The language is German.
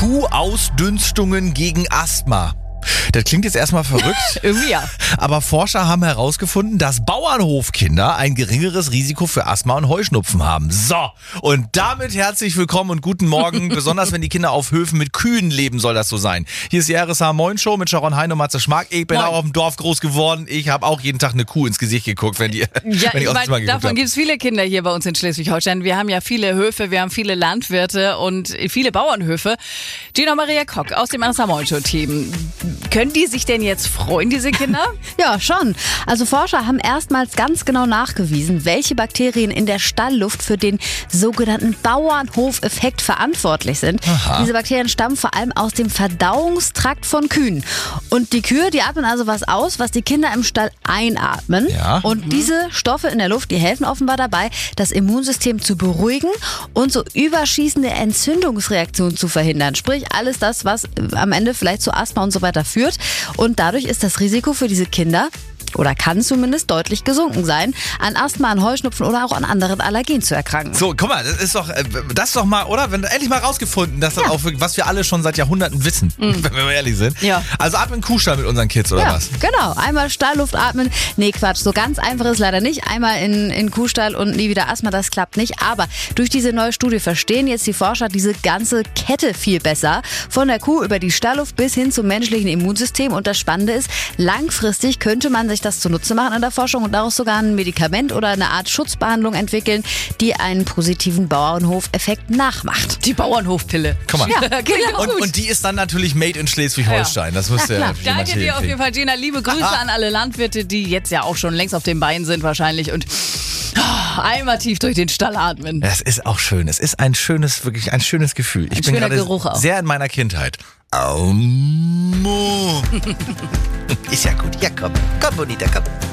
Kuhausdünstungen gegen Asthma. Das klingt jetzt erstmal verrückt, Irgendwie ja. aber Forscher haben herausgefunden, dass Bauernhofkinder ein geringeres Risiko für Asthma und Heuschnupfen haben. So, und damit herzlich willkommen und guten Morgen, besonders wenn die Kinder auf Höfen mit Kühen leben, soll das so sein. Hier ist die RSH Moin Show mit Sharon Hein und Matze Schmack. Ich bin auch auf dem Dorf groß geworden. Ich habe auch jeden Tag eine Kuh ins Gesicht geguckt, wenn ich aufs Zimmer geguckt habe. Davon gibt es viele Kinder hier bei uns in Schleswig-Holstein. Wir haben ja viele Höfe, wir haben viele Landwirte und viele Bauernhöfe. Gina Maria Kock aus dem RSH Moin Show Team. Können die sich denn jetzt freuen, diese Kinder? Ja, schon. Also Forscher haben erstmals ganz genau nachgewiesen, welche Bakterien in der Stallluft für den sogenannten Bauernhofeffekt verantwortlich sind. Aha. Diese Bakterien stammen vor allem aus dem Verdauungstrakt von Kühen. Und die Kühe, die atmen also was aus, was die Kinder im Stall einatmen. Ja. Und diese Stoffe in der Luft, die helfen offenbar dabei, das Immunsystem zu beruhigen und so überschießende Entzündungsreaktionen zu verhindern. Sprich, alles das, was am Ende vielleicht zu Asthma und so weiter führt. Und dadurch ist das Risiko für diese Kinder, oder kann zumindest deutlich gesunken sein, an Asthma, an Heuschnupfen oder auch an anderen Allergien zu erkranken. So, guck mal, das ist doch mal, oder? Wenn endlich mal rausgefunden, dass das auch, was wir alle schon seit Jahrhunderten wissen, wenn wir mal ehrlich sind. Ja. Also ab in den Kuhstall mit unseren Kids, oder was? Genau. Einmal Stallluft atmen. Nee, Quatsch. So ganz einfach ist leider nicht. Einmal in Kuhstall und nie wieder Asthma, das klappt nicht. Aber durch diese neue Studie verstehen jetzt die Forscher diese ganze Kette viel besser. Von der Kuh über die Stallluft bis hin zum menschlichen Immunsystem. Und das Spannende ist, langfristig könnte man sich das zunutze machen in der Forschung und daraus sogar ein Medikament oder eine Art Schutzbehandlung entwickeln, die einen positiven Bauernhofeffekt nachmacht. Die Bauernhofpille. Guck mal. Ja, genau. Und die ist dann natürlich made in Schleswig-Holstein. Das müsste ja Danke dir auf jeden Fall, Gina. Liebe Grüße an alle Landwirte, die jetzt ja auch schon längst auf den Beinen sind wahrscheinlich und einmal tief durch den Stall atmen. Das ist auch schön. Es ist wirklich ein schönes Gefühl. Ich bin schöner gerade Geruch auch. sehr in meiner Kindheit. Aumo. Ist ja gut. Ja, komm. Komm, Bonita, komm.